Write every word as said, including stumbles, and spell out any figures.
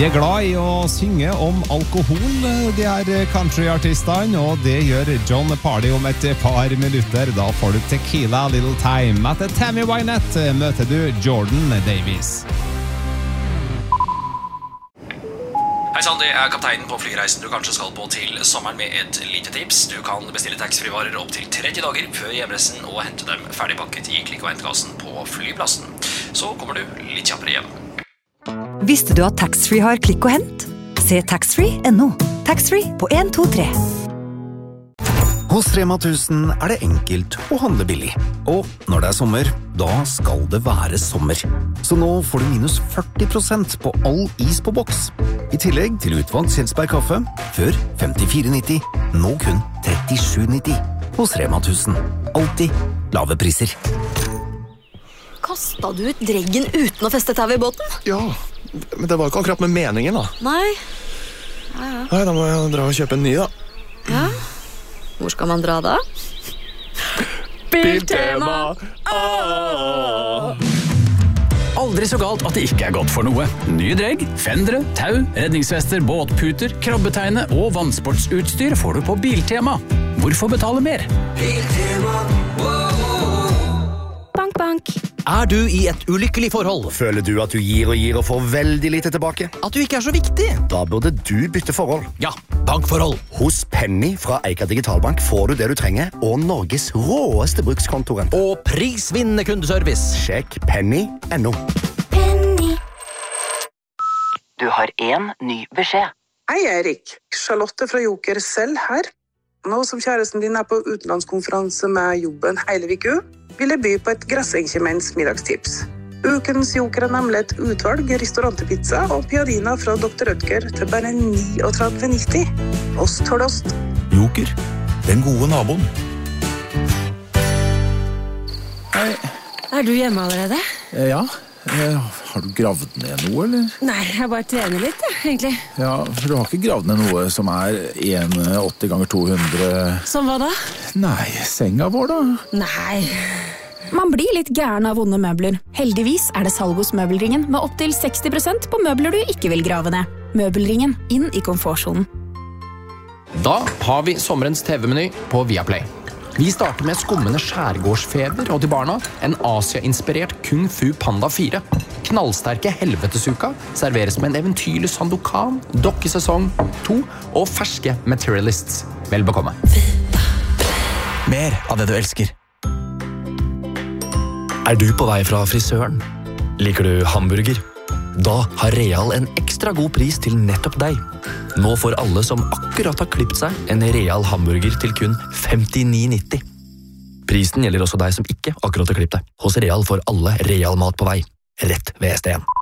De er glad i å synge om alkohol, de her countryartistene, og det gjør John Party om et par minutter. Da får du Tequila Little Time. Etter Tammy Wynette møter du Jordan Davies. Hei sann, det er kapteinen på flyreisen du kanskje skal på til sommeren med et lite tips. Du kan bestille taxfree-varer opp til tretti dager før hjemreisen og hente dem ferdigpakket i klikk- og hentkassen på flyplassen. Så kommer du litt kjappere hjem. Visste du at Taxfree har klikk og hent? Se taxfree punktum no. Taxfree på en to tre. Hos Rema tusen er det enkelt å handle billig. Og når det er sommer, da skal det være sommer. Så nå får du minus førti prosent på all is på boks. I tillegg til utvalgt Kjelsberg kaffe, før femtifire nitti, nå kun trettisju nitti. Hos Rema tusen. Alltid lave priser. Kastet du ut dreggen uten å feste tau i båten? Ja, men det var jo ikke akkurat med meningen da. Nei. Ja, ja. Nei, da må jeg dra og kjøpe en ny da. Ja. Hvor skal man dra da? Biltema! Ah! Aldri så galt at det ikke er godt for noe. Nye dregg, fendere, tau, redningsvester, båtputer, krabbeteine og vannsportsutstyr får du på Biltema. Hvorfor betale mer? Biltema, Bank, bank. Er du i et ulykkelig forhold? Føler du at du gir og gir og får veldig lite tilbake? At du ikke er så viktig? Da burde du bytte forhold. Ja, bankforhold. Hos Penny fra Eika Digitalbank får du det du trenger, og Norges råeste brukskontoren. Og prisvinnende kundeservice. Sjekk penny punktum no. Penny. Du har en ny beskjed. Hei Erik, Charlotte fra Joker selv her. Nå som kjæresten din er på utenlandskonferanse med jobben hele viku, vil jeg by på et Grassenkjemens middagstips. Ukens Joker er nemlig et utvalg restaurantpizza og piadina fra doktor Rødger til bare trettini nitti. Ost for ost. Joker, den gode naboen. Hei. Er du hjemme allerede? Ja, har du gravd ned noe, eller? Nei, jeg bare trener litt, egentlig. Ja, for du har ikke gravd ned noe som er en åtti ganger to hundre... Som hva da? Nei, senga vår da. Nei. Man blir litt gæren av vonde møbler. Heldigvis er det salg hos Møbelringen med opp til seksti prosent på møbler du ikke vil grave ned. Møbelringen, inn i komfortsonen. Da har vi sommerens T V-meny på Viaplay. Vi starter med skummende skjærgårdsfeber og til barna en Asia-inspirert Kung Fu Panda fire. Knallsterke helvetesuka serveres med en eventyrlig Sandokan, dokkesesong to og ferske Materialists. Vel bekomme. Mer av det du elsker. Er du på vei fra frisøren? Liker du hamburger? Da har Real en ekstra god pris til nettopp deg. Nå får alle som akkurat har klippet seg en Real hamburger til kun femtini nitti. Prisen gjelder også deg som ikke akkurat har klippet deg. Hos Real får alle Real mat på vei. Rett ved S D en.